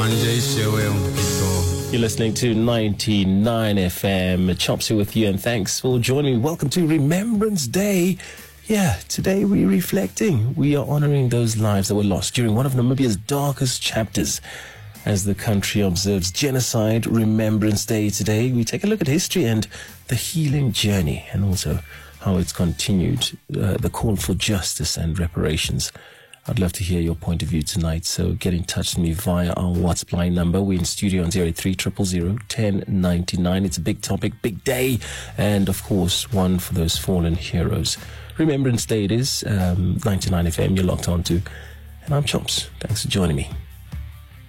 You're listening to 99 FM. Chops here with you, and thanks for joining me. Welcome to Remembrance Day. Yeah, today we're reflecting. We are honoring those lives that were lost during one of Namibia's darkest chapters. As the country observes Genocide Remembrance Day today, we take a look at history and the healing journey, and also how it's continued, the call for justice and reparations. I'd love to hear your point of view tonight, so get in touch with me via our WhatsApp line number. We're in studio on 083 000 1099. It's a big topic, big day, and of course, one for those fallen heroes. Remembrance Day it is, 99 FM, you're locked on to, and I'm Chops. Thanks for joining me.